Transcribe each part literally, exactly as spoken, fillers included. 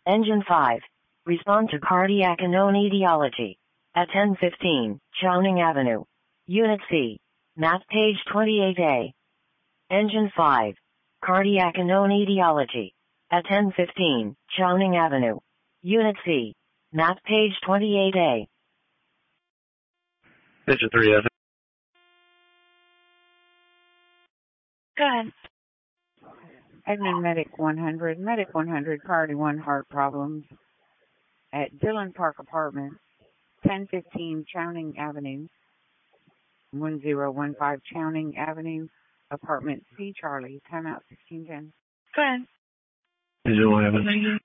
Engine five. Respond to cardiac unknown etiology. At ten fifteen, Chowning Avenue. Unit C. Map page twenty-eight A. Engine five. Cardiac unknown etiology. At ten fifteen, Chowning Avenue. Unit C. Map page twenty-eight A. Engine three, Evan. Go ahead. Edmund Medic one hundred, Medic one hundred, priority one, heart problems. At Dillon Park Apartments, ten fifteen Chowning Avenue, one zero one five Chowning Avenue, apartment C, Charlie, timeout sixteen ten. Go ahead. Engine one, Evan.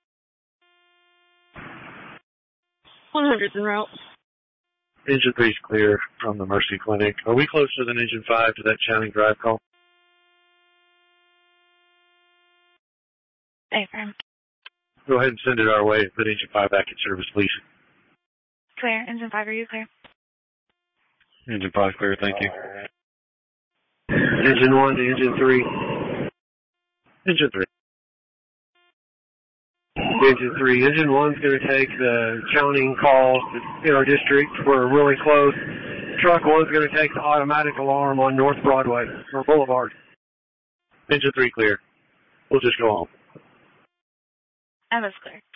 one hundred's en route. Engine three's clear from the Mercy Clinic. Are we closer than Engine five to that Chowning Drive call? Affirm. Go ahead and send it our way and put Engine five back in service, please. Clear. Engine five, are you clear? Engine five clear, thank you. Engine one to Engine three. Engine three. Engine three. Engine one's going to take the Chowning call in our district. We're really close. Truck one's going to take the automatic alarm on North Broadway, or Boulevard. Engine three clear. We'll just go home. Emma's clear.